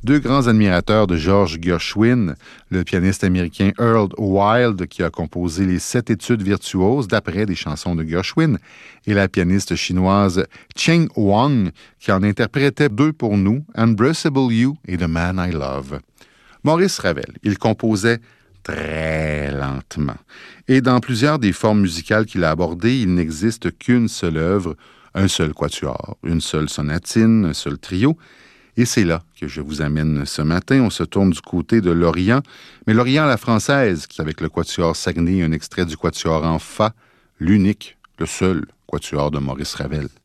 deux grands admirateurs de George Gershwin, le pianiste américain Earl Wild, qui a composé les 7 études virtuoses d'après des chansons de Gershwin, et la pianiste chinoise Cheng Wang, qui en interprétait 2 pour nous, Unbraceable You et The Man I Love. Maurice Ravel, il composait très lentement. Et dans plusieurs des formes musicales qu'il a abordées, il n'existe qu'une seule œuvre, un seul quatuor, une seule sonatine, un seul trio. Et c'est là que je vous amène ce matin. On se tourne du côté de l'Orient, mais l'Orient à la française, avec le quatuor Saguenay, un extrait du quatuor en fa, l'unique, le seul quatuor de Maurice Ravel.